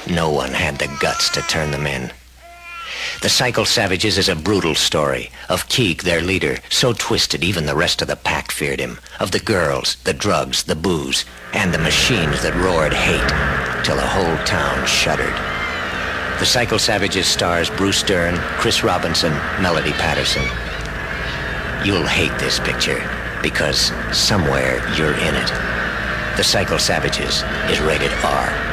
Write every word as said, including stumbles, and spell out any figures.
no one had the guts to turn them in. The Cycle Savages is a brutal story of Keeg, their leader, so twisted even the rest of the pack feared him, of the girls, the drugs, the booze, and the machines that roared hate till the whole town shuddered. The Cycle Savages stars Bruce Dern, Chris Robinson, Melody Patterson. You'll hate this picture because somewhere you're in it. The Cycle Savages is rated R.